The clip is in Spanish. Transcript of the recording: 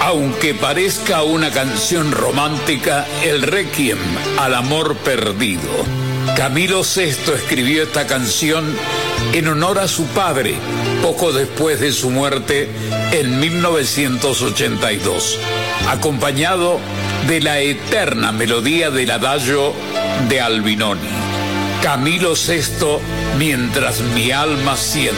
Aunque parezca una canción romántica, el Requiem al amor perdido. Camilo VI escribió esta canción en honor a su padre, poco después de su muerte en 1982, acompañado de la eterna melodía del adagio de Albinoni. Camilo VI, mientras mi alma siente.